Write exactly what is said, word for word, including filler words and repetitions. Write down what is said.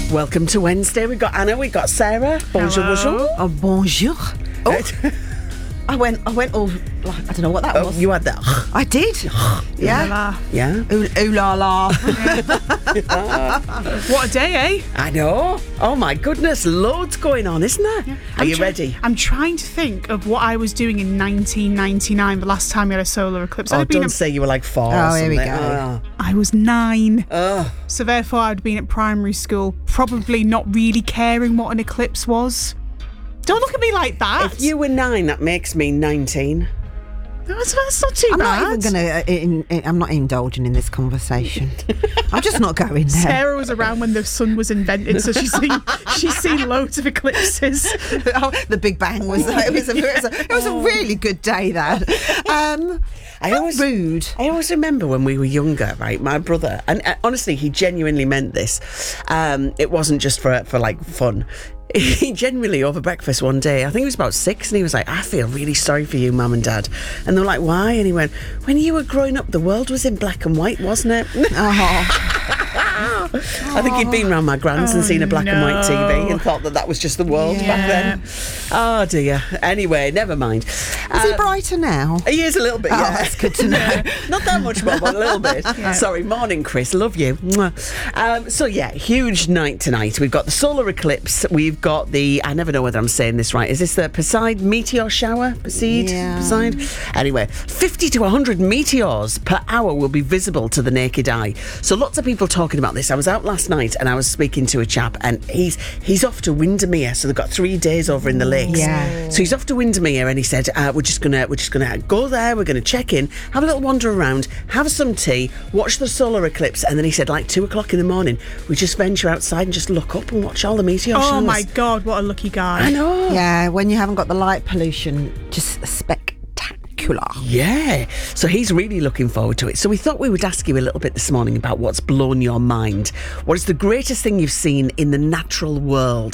Welcome to Wednesday. We've got Anna, we've got Sarah. Bonjour, bonjour. Oh, bonjour. Oh, I went, I went all, like, I don't know what that Oh, was. you had that. I did. Yeah. Yeah. Ooh, ooh la la. What a day, eh? I know. Oh my goodness, loads going on, isn't there? Are I'm you try- ready? I'm trying to think of what I was doing in nineteen ninety-nine, the last time we had a solar eclipse. Oh, I'd been don't at- say you were like four or Oh, here we something. go. I was nine. Oh. So therefore I'd been at primary school, probably not really caring what an eclipse was. Don't look at me like that. If you were nine, that makes me nineteen. That's, that's not too I'm bad. not even going to, in, in, I'm not indulging in this conversation. I'm just not going there. Sarah was around when the sun was invented, so she's seen she's seen loads of eclipses. Oh, the Big Bang was, it was, a, it was, a, it was a really good day, that. Um, I how always- rude. I always remember when we were younger, right? My brother, and uh, honestly, he genuinely meant this. Um, it wasn't just for for like fun. He genuinely, over breakfast one day, I think he was about six, and he was like, I feel really sorry for you, Mum and Dad. And they're like, why? And he went, when you were growing up, the world was in black and white, wasn't it? Oh, I think he'd been round my grand's and seen a black and white T V no. and thought that that was just the world back Yeah. then. Oh, dear. Anyway, never mind. is he brighter now? He is a little bit, Oh, yeah. that's good to know. Not that much more, but a little bit. Sorry, morning, Chris. Love you. Mwah. Um, so, yeah, huge night tonight. We've got the solar eclipse. We've got the, I never know whether I'm saying this right. Is this the Perseid meteor shower? Perseid? Yeah. Perseid? Anyway, fifty to one hundred meteors per hour will be visible to the naked eye. So, lots of people talking about this. I was out last night and I was speaking to a chap, and he's he's off to Windermere. So, they've got three days over in the lakes. Yeah. So, he's off to Windermere, and he said, uh, we're just gonna we're just gonna go there, we're gonna check in, have a little wander around, have some tea, watch the solar eclipse, and then he said, like two o'clock in the morning, we just venture outside and just look up and watch all the meteor Oh showers. my God, what a lucky guy. I know. Yeah, when you haven't got the light pollution, just spectacular. Yeah, so he's really looking forward to it. So we thought we would ask you a little bit this morning about what's blown your mind. What is the greatest thing you've seen in the natural world?